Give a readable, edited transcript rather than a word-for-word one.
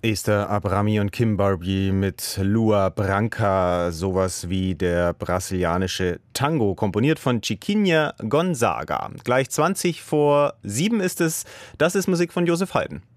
Esther Abrami und Kim Barbie mit Lua Branca, sowas wie der brasilianische Tango, komponiert von Chiquinha Gonzaga. Gleich 20 vor 7 ist es. Das ist Musik von Josef Haydn.